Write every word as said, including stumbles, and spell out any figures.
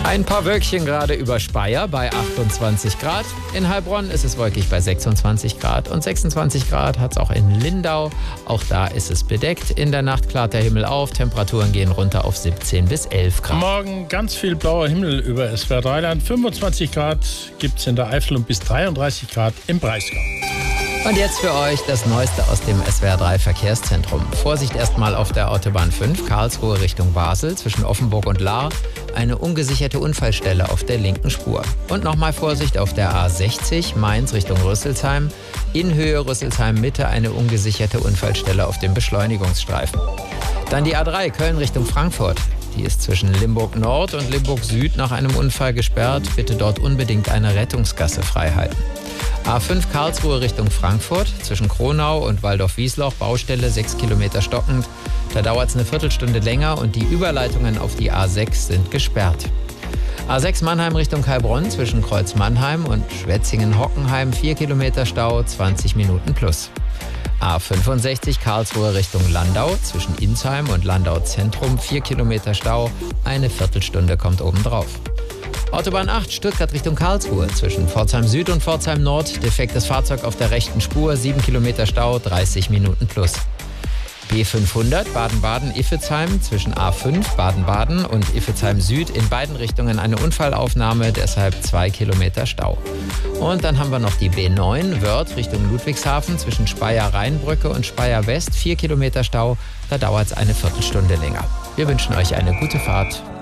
Ein paar Wölkchen gerade über Speyer bei achtundzwanzig Grad. In Heilbronn ist es wolkig bei sechsundzwanzig Grad. Und sechsundzwanzig Grad hat es auch in Lindau. Auch da ist es bedeckt. In der Nacht klart der Himmel auf. Temperaturen gehen runter auf siebzehn bis elf Grad. Morgen ganz viel blauer Himmel über S W R drei Land. fünfundzwanzig Grad gibt es in der Eifel und bis dreiunddreißig Grad im Breisgau. Und jetzt für euch das Neueste aus dem S W R drei Verkehrszentrum. Vorsicht erstmal auf der Autobahn fünf, Karlsruhe Richtung Basel, zwischen Offenburg und Lahr. Eine ungesicherte Unfallstelle auf der linken Spur. Und nochmal Vorsicht auf der A sechzig, Mainz Richtung Rüsselsheim. In Höhe Rüsselsheim Mitte eine ungesicherte Unfallstelle auf dem Beschleunigungsstreifen. Dann die A drei, Köln Richtung Frankfurt. Die ist zwischen Limburg Nord und Limburg Süd nach einem Unfall gesperrt. Bitte dort unbedingt eine Rettungsgasse freihalten. A fünf Karlsruhe Richtung Frankfurt, zwischen Kronau und Waldorf-Wiesloch, Baustelle sechs Kilometer stockend. Da dauert es eine Viertelstunde länger und die Überleitungen auf die A sechs sind gesperrt. A sechs Mannheim Richtung Heilbronn, zwischen Kreuz Mannheim und Schwetzingen-Hockenheim, vier Kilometer Stau, zwanzig Minuten plus. A fünfundsechzig Karlsruhe Richtung Landau, zwischen Insheim und Landau Zentrum, vier Kilometer Stau, eine Viertelstunde kommt obendrauf. Autobahn acht, Stuttgart Richtung Karlsruhe, zwischen Pforzheim Süd und Pforzheim Nord, defektes Fahrzeug auf der rechten Spur, sieben Kilometer Stau, dreißig Minuten plus. B fünfhundert, Baden-Baden-Iffezheim, zwischen A fünf, Baden-Baden und Iffezheim Süd, in beiden Richtungen eine Unfallaufnahme, deshalb zwei Kilometer Stau. Und dann haben wir noch die B neun, Wörth Richtung Ludwigshafen, zwischen Speyer-Rheinbrücke und Speyer West, vier Kilometer Stau, da dauert es eine Viertelstunde länger. Wir wünschen euch eine gute Fahrt.